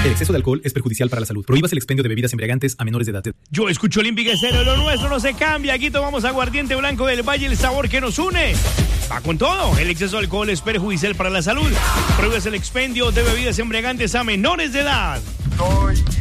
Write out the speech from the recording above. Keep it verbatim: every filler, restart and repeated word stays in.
El exceso de alcohol es perjudicial para la salud. Prohíbas el expendio de bebidas embriagantes a menores de edad. Yo escucho Olímpica Estéreo, lo nuestro no se cambia. Aquí tomamos aguardiente blanco del Valle, el sabor que nos une. Va con todo. El exceso de alcohol es perjudicial para la salud. Prohíbas el expendio de bebidas embriagantes a menores de edad. Soy